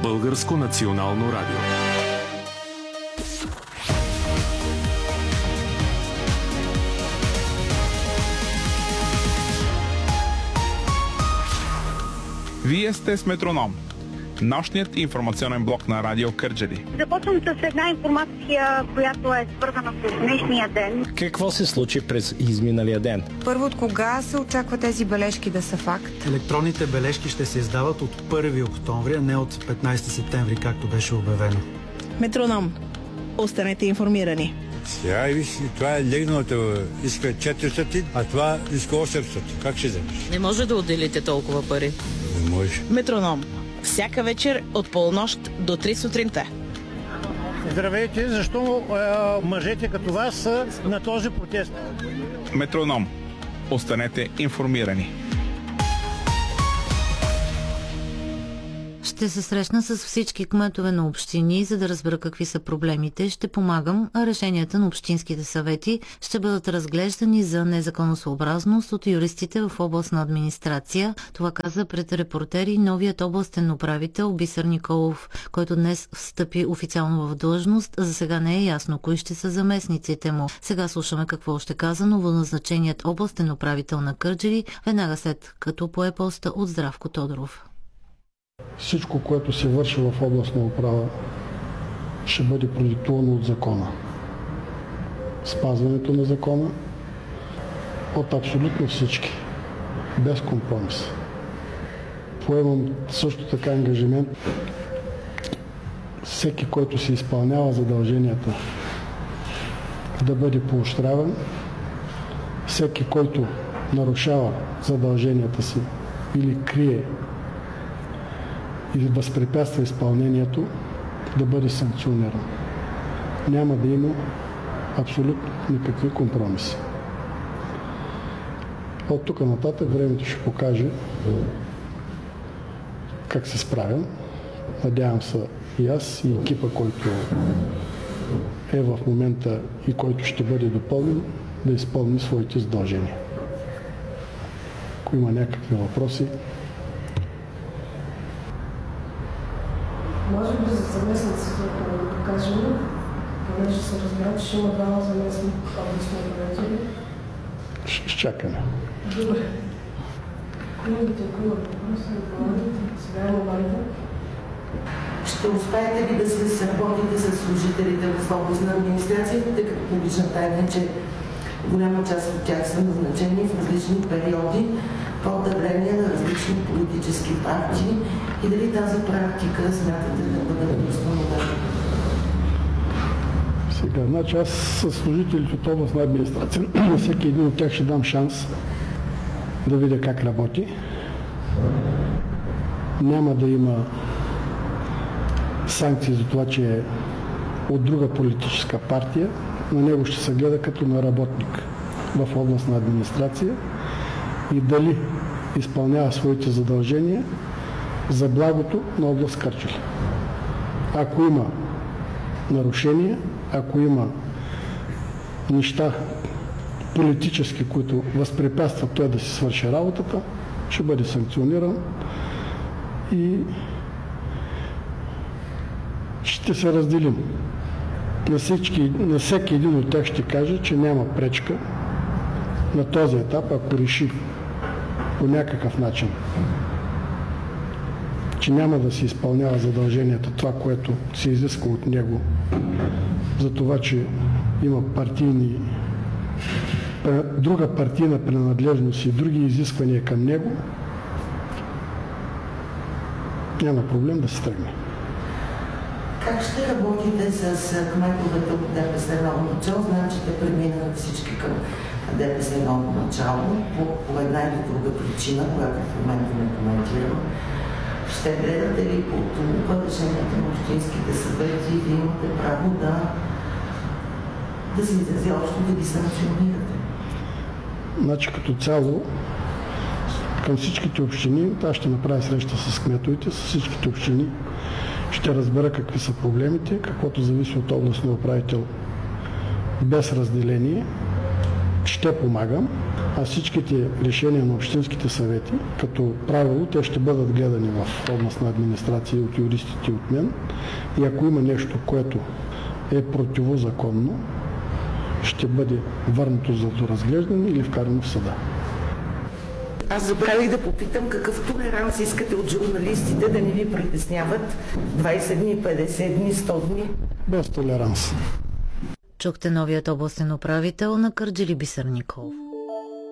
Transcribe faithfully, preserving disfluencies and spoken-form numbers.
Българско национално радио. Вие сте с Метроном, нощният информационен блок на Радио Кърджали. Започвам с една информация, която е свързана с днешния ден. Какво се случи през изминалия ден? Първо, от кога се очаква тези бележки да са факт? Електронните бележки ще се издават от първи октомври, а не от петнайсети септември, както беше обявено. Метроном. Останете информирани. Сега и виж, това е легналото, иска четиристотин, а това иска осемстотин. Как ще вземеш? Не може да отделите толкова пари. Не може. Метроном. Всяка вечер от полунощ до три сутринта. Здравейте, защо е, мъжете като вас са на този протест? Метроном. Останете информирани. Ще се срещна с всички кметове на общини, за да разбера какви са проблемите. Ще помагам, а решенията на общинските съвети ще бъдат разглеждани за незаконосъобразност от юристите в областна администрация. Това каза пред репортери новият областен управител Бисер Николов, който днес встъпи официално в длъжност. За сега не е ясно кои ще са заместниците му. Сега слушаме какво ще каза новоназначеният областен управител на Кърджали, веднага след като пое поста от Здравко Тодоров. Всичко, което се върши в областна управа, ще бъде продиктувано от закона. Спазването на закона от абсолютно всички, без компромис. Поемам също така ангажимент всеки, който се изпълнява задълженията, да бъде поощряван. Всеки, който нарушава задълженията си или крие и възпрепятства изпълнението, да бъде санкциониран. Няма да има абсолютно никакви компромиси. От тук нататък времето ще покаже как се справям. Надявам се и аз, и екипа, който е в момента и който ще бъде допълнен, да изпълни своите задължения. Ако има някакви въпроси, може би за заместниците, ако да покажем, понеже се разбира, че ще има двама заместни областни управители. Ще изчакаме. Добре. Колегите, ако има въпроси, сега е момента. Ще успеете ли да се сработите с служителите в областна администрация, тъй като публична тайна, че голяма част от тях са назначени в различни периоди по одобрение на различни политически партии и дали тази практика смятате да бъде възстановена? Сега, значи аз с служителите от областна администрация, на всеки един от тях ще дам шанс да видя как работи. Няма да има санкции за това, че е от друга политическа партия. На него ще се гледа като на работник в областна администрация и дали изпълнява своите задължения за благото на област Кърджали. Ако има нарушения, ако има неща политически, които възпрепятстват той да си свърши работата, ще бъде санкциониран и ще се разделим. На, всички, на всеки един от тях ще кажа, че няма пречка на този етап, ако реши по някакъв начин, че няма да се изпълнява задълженията, това, което се изиска от него, за това, че има партийни, друга партийна принадлежност и други изисквания към него, няма проблем да се тръгне. Как ще работите с кметовете от ДПС ново начало? Знам, че те преминаха всички към ДПС ново начало по, по една или друга причина, която в момента не коментирам. Ще гледате ли по това решението на общинските съвети и да имате право да, да се изрази общо, да ги санкционирате? Значи като цяло към всичките общини, аз ще направя среща с кметовете, с всичките общини. Ще разбера какви са проблемите, каквото зависи от областния управител без разделение. Ще помагам. а всичките решения на общинските съвети, като правило, те ще бъдат гледани в областна администрация от юристите и от мен. И ако има нещо, което е противозаконно, ще бъде върнато за доразглеждане или вкарано в съда. Аз забравих да попитам какъв толеранс искате от журналистите да не ви притесняват двайсет дни, петдесет дни, сто дни. Без толеранс. Чухте новият областен управител на Кърджали Бисер Николов.